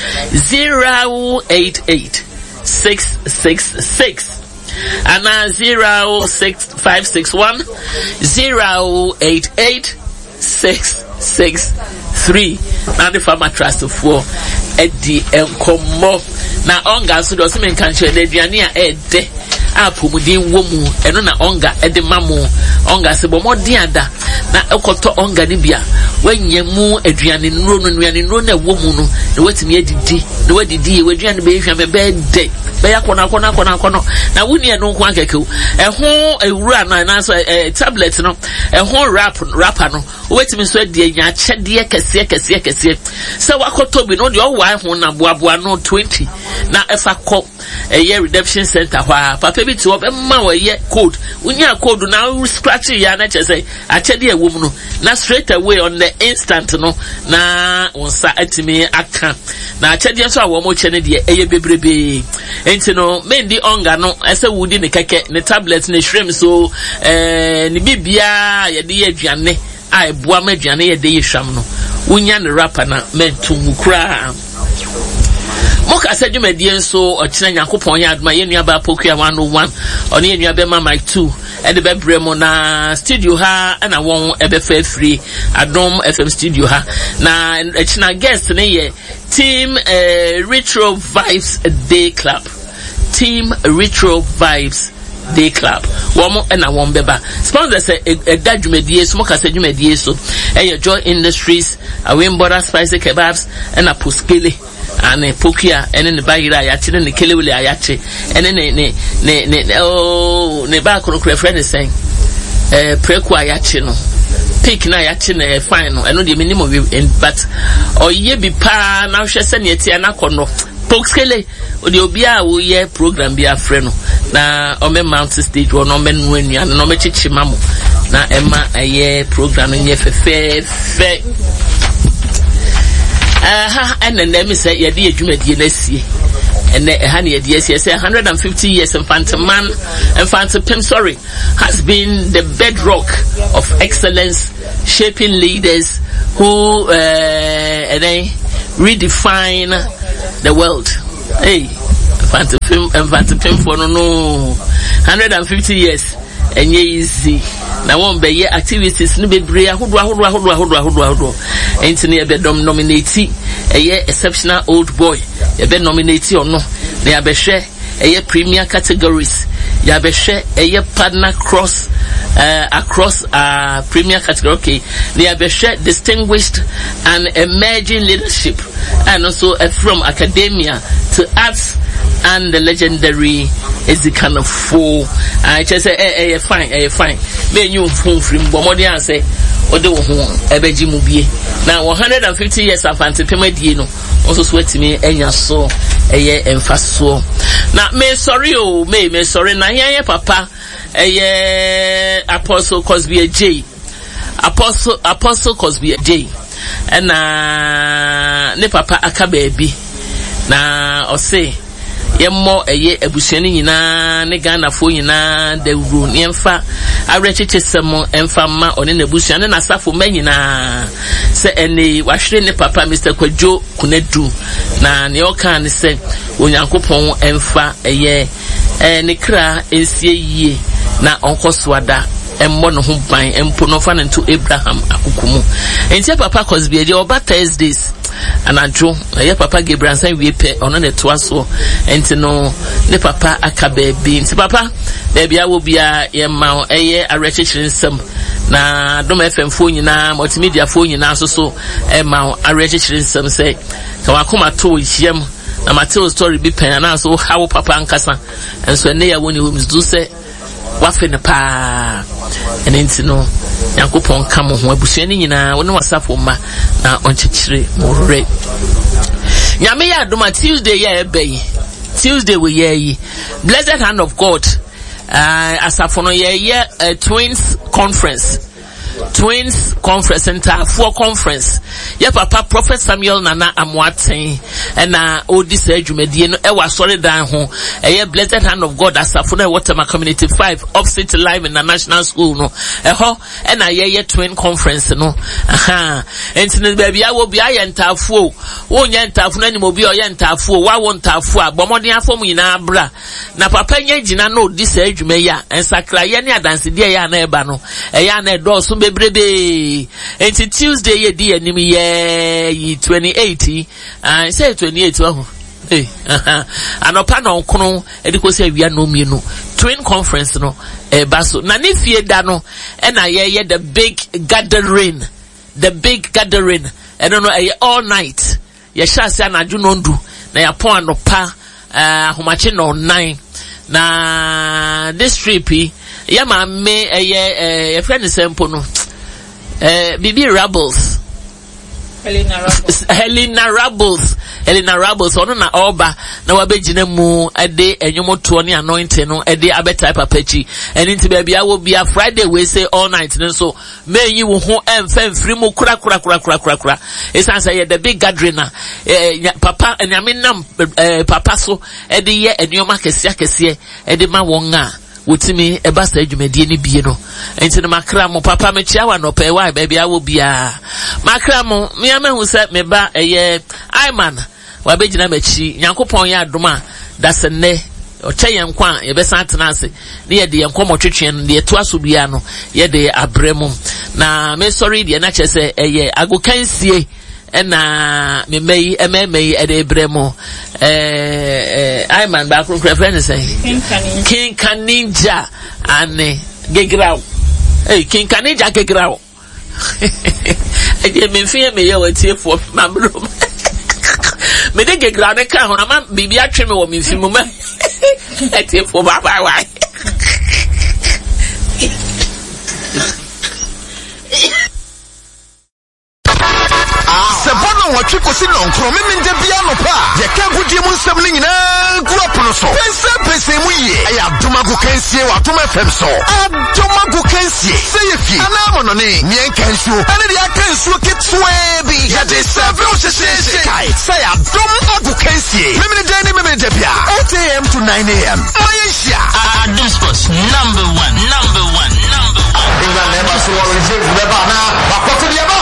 zero eight eight six six six and zero six five six one zero eight eight six six three na the farmer trust for edi enkomo na onga so do se men kan chere aduane a ede apomudin wo mu eno na onga ede mamu onga se bomodi ada na ekoto onga ni bia wanyemu aduane nro no aduane nro na wo mu no na watimi adidi na wadidi e aduane be hwa me be de be yakona kona kona kona na woni eno nko akekew eho ewura na na so tablet no eho wrap wrapper no watimi so de nya chede kese kese kese se wakoto bi no de o wa ho na boaboa no twenty na efa ko eye redemption center hwa papa bi ti obe ma wa ye code unya code na scratch ya na chese achede ewo mu no na straight away on the instant no na onsa atimi aka na achede so awo mo chene de eye bebrebe enti no mendi onga no ese wudi ne keke ne tablet ne shrimp so eh ni bibia ye de aduane ai boa ma aduane ye de ye hwam no unya ne rapper na mentum kura moka sedwumadie nso ochina Nyankopon ya aduma ye nua ba Pokua one oh one oni ye nua be ma Mike two e de be bremo na studio ha na won e be fa free Adom F M studio ha na ochina guest ne ye Team uh, Retro Vibes Day Club Team Retro Vibes Day Club womo na won beba sponsors e dadwumadie so moka sedwumadie so e Joy Industries Awimboda Spicy Kebabs na Puskele ane Pokua ene ne bayira ayache ne kelewele ayache ene ne ne ne ne oh ne ba kono kure friend sen eh preku ayache no pick na ayache na fine no eno de minimum but oye bi pa na hwese ne etia na kono Puskele odi obi a wo ye program bi afre no na ome mount stage wo no me no anua no me chichi mamu na ema eye program nye fefe fe aha ene na me say ye de adwumadie na sie ene eha na ye de sie say one hundred fifty years Infantaman Infantapim sorry has been the bedrock of excellence, shaping leaders who uh and redefine the world. Hey, Infantapim Infantapim for no no one hundred fifty years and easy. Na won be activities no be brea hodo hodo hodo hodo hodo hodo enti na be dom nominate eye exceptional old boy e be nominate ono na ya be hwe eye premier categories ya be hwe eye partner cross uh, across uh premier category okay na ya be hwe distinguished and emerging leadership and also uh, from academia to arts and the legendary Ezekana Fo. I just say eh eh fine eh fine me you phone from bomodi an say ode wo ho ebeji mu bie na one hundred fifty years Infantapim adie no also sweat me enya so eye emfa so na me sorry o me me sorry na here papa eye Apostle Cosby J Apostle Apostle Cosby J and na ne papa aka baby na o say yemmo eye abusuani nyina ne Ghana fo nyina dawuro ne mfa awrecheche semo emfa ma one na abusuani na safo manyina se ene wahwere ne papa Mister Kwadwo Kunadu na ne oka ne se onyankopon emfa eye eh ne kra ensie yie na onkoswada emmo no ho ban empo no fa nto Abraham akukumu entie papa Cosby J oba Thursdays anajo eye papa Gabriel san wie pe ono ne to aso enti no ne papa aka baby enti papa baby awo bia ye ma eye arechichirin nsam na Dom F M fo nyina multimedia fo nyina so so e ma arechichirin nsam say ka wakoma to hiem na Mateo story bi pen na so how papa ankasa enso ne ya woni wo mzu say wafe ne pa enenti no yankopon ka mo ho abusuani nyina woni wasafo ma na onchechire morre nyame ya adoma Tuesday ya ebe Tuesday we ye blessed hand of God uh asafo no ye ye uh, twins conference twins conference center for conference ya papa Prophet Samuel Nana Amwaten and na odi say dwumadie no e wa sori dan ho e blessed hand of God asafo no Waterma community five opposite live in the national school no e ho e na ye ye twin conference no aha enti baby awo bi ayentafuo wo nyentafu na ni mo bi oyentafuo wa wo ntafu a bomodin afom nyina bra na papa nya gina no odi say dwumeya ensakra ye ne adanse die ya na eba no e ya na do so bebrebe enti Tuesday ye di anim ye twenty-eight ah say twenty-eight wa ho eh aha anopa na onkono ediko say wia no mienu twin conference no e baso na ne fie da no e na ye ye the big gathering the big gathering I don't know eh, all night ye shase anaju no ndu na ya pon anopa ah homache no nine na this trip ya ma me eh eh friend sempo no eh Bibi Rebels Helena Rebels Helena Rebels Helena Rebels ono na oba na wabegina mu ade enyomoto ne anointing no ade abeta papachi eni nti bia bia wo bia Friday we say all night no so meyi wo ho emfa mfiri mu kura kura kura kura kura kura esan say the big gathering na eh, papa nyame nam eh, papa so ade ye enyoma kese akese ade ma won a wotimi eba sa adwumadie ni bie no enti na makra mo papa me chia wa no pe wa ba bia wo bia makra mo me amahu se me ba eye Aiman wa begina machi nyankopon ya adoma dasenne o cheyen kwa ye be san tenase ne ye de yenkomo twetwe no de to aso bia no ye de abremu na me sorry de na chese eye agokansie ena me mei ememei ede bremo eh eh Aiman ba kro kro friend say King Kaninja ane gegrau eh King Kaninja gegrau e me fie me ye watie fo mabro me de gegrau ne ka ho na ma bibia twe me wo me fimu ma e tie fo ba ba wa Watch kosi no nkro me menje bia no pa ye ka gudie mu nsem ni nyina gro pono so pese pese mu ye aya Adomago Kensie wa Atom F M so. Adomago Kensie. Say if you ana mo no ne nyen kensu. Ana dia kensu ketwe bi. Ya de serve o sheshe kai. Say Adomago Kensie. Memene dey ni memene dey bia. eight a m to nine a m Malaysia. Adom Sports number one, number one, number one. England never so what receive the ball now. Back to the ball.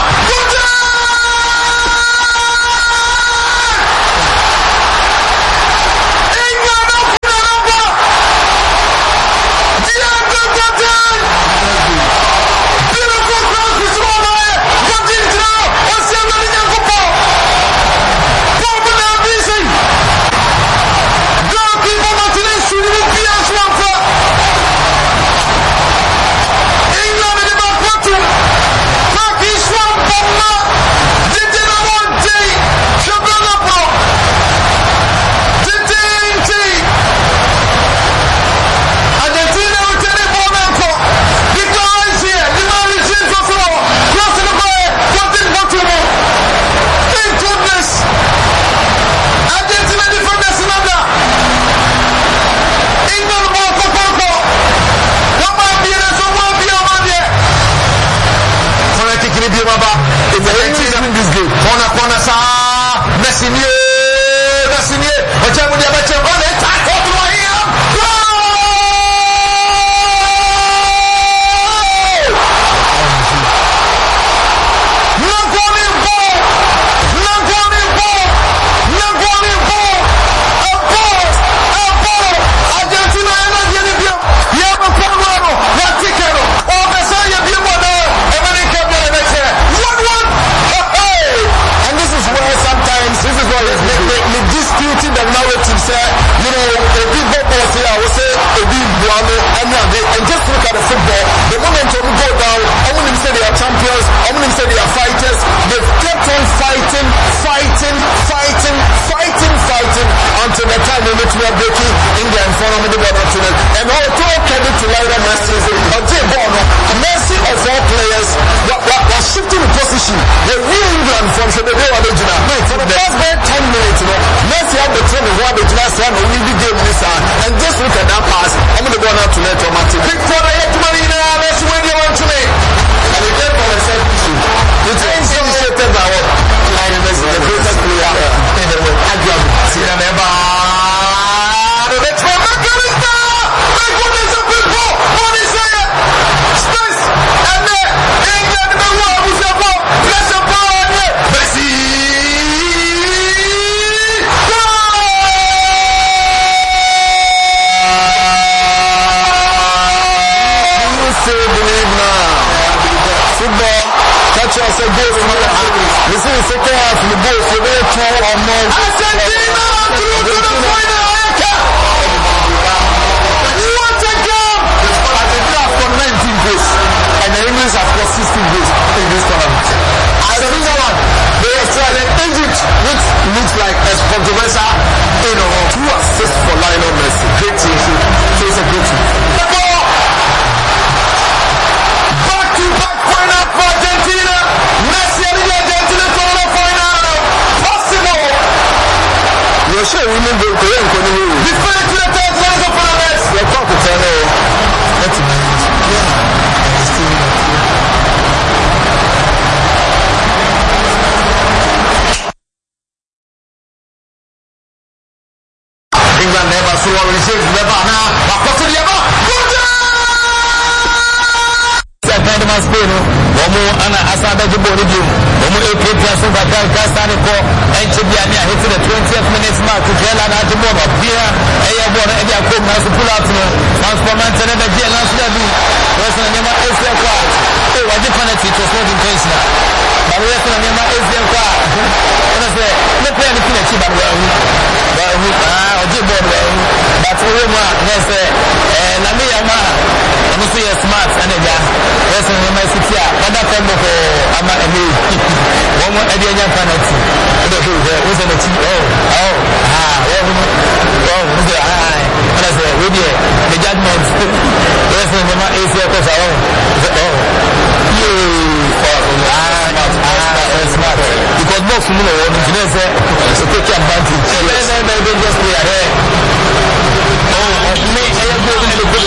Because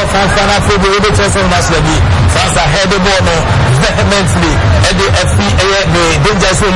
fanfa na afro de ebe chese na so bi fansa head the ball no vehemently e de F P the danger so